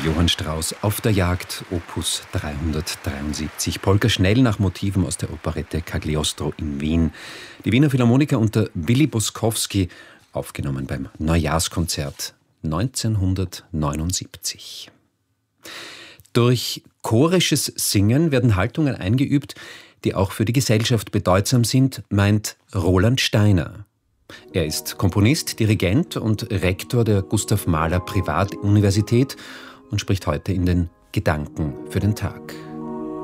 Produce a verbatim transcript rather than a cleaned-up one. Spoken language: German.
Johann Strauss auf der Jagd, Opus dreihundertdreiundsiebzig. Polka schnell nach Motiven aus der Operette Cagliostro in Wien. Die Wiener Philharmoniker unter Willi Boskowski, aufgenommen beim Neujahrskonzert neunzehnhundertneunundsiebzig. Durch chorisches Singen werden Haltungen eingeübt, die auch für die Gesellschaft bedeutsam sind, meint Roland Steiner. Er ist Komponist, Dirigent und Rektor der Gustav Mahler Privatuniversität und spricht heute in den Gedanken für den Tag.